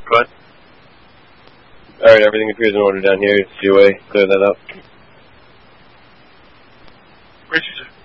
Go ahead. Alright, everything appears in order down here. COA, clear that up. Great, sir.